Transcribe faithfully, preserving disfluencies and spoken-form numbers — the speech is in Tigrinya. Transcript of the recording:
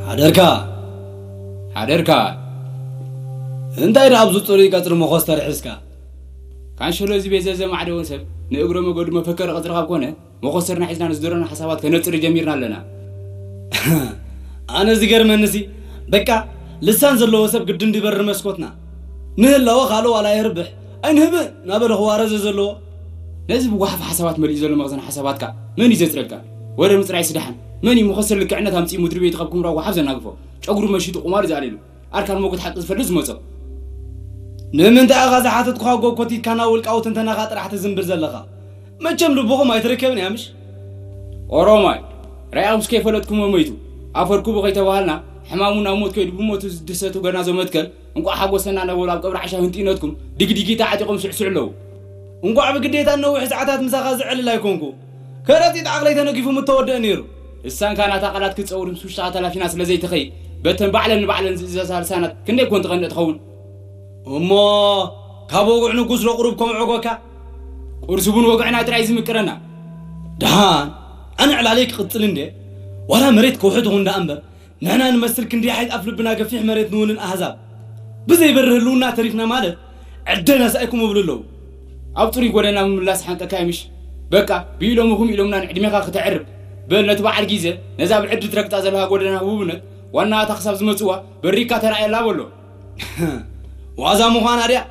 حدركا حدركا انت ايد ابزو طري قطر مخستر حسكا كان شلو زي بيزا زي ما عدو نسب نقرو مقود مفكر قطر خاب كونه مخسرنا حزنا نزدرنا حسابات كنصر جميرنا لنا انا زي غرمنسي بقى لسان زلو وسب قد اندبر مسكوتنا نهلو خالو ولا يربح انهب نابل خوارز زلو لازم وحف حسابات ملي زلو مغزن حساباتك من يزترلك ولا مصراي سدحن من يمخسر لك عنا تامصي مدير بيت خبكم راو حفزنا نقفو ጨጉሩ መሽጡ ቁማር ዛሬሉ አርካን ሞገት ሐቅ ዝፈልዝ ሞጾ ነምን ተአጋዛ ሐተት ኳ ጎኮቲ ካና ወልቃውት እንተና ኻጥራህ ተዝምብር ዘለኻ መቸም ልቦኹም አይተረከብን ያምሽ ኦሮማይ ራያውስ ከፈለጥኩም ሞይቱ አፈርኩ በኸይተ ባህልና ሕማሙና ሞት ከይዱ ሞት ድሰቱ ገና ዘመትከል እንቋ ሓጎሰና ነቦላ ቀብራ ዓሻ ህንጢነትኩም ዲግዲጊ ታዓጢቆም ስዕስዕለው እንቋ በግዴታ ነው ሕፃታት ምሳኻ ዝዕል ላይ ኮንኩ ከረጢት አቅላይ ተነጊፉ ምተወደእ ነይሩ እሳን ካና ታቀላት ክጸውርም ሱሽታ ተላፊና ስለዘይ ተኸይ በተን ባዕለን ባዕለን ዝዛሳልሳናት ክንደይ ኮንት ቀንደ ተኸውን እሞ ካብ ወጉዕ ንጉስ ለቁርብኩም ዕጎካ ቁርስ ቡን ወግዕና ጥራይ ዝምቅረና ደሃን አና ዕላለይ ክቅፅል እንዴ ወላ መሬት ከውሕት ሆንዳ እምበር ንሕና ንመስል ክንደይ ሓይጥ ኣፍልብና ገፊሕ መሬት ንውንን ኣሕዛብ ብዘይ በርህልውና ተሪፍና ማለት ዕደና ሳይኩም ብልለው ኣብ ጥሩይ ጎደና ምምላስ ሓንቀካ ይምሽ በቃ ቢኢሎምኹም ኢሎምና ዕድሜኻ ክትዕርብ በልነት በዓል ጊዜ ነዛ ብዕድ ትረግጣ ዘለሃ ጎደና ውብነት ዋና ታክሳብ ዝመጽዋ በሪካ ተራእየላ በሎ ዋዛ ምዃን አድያ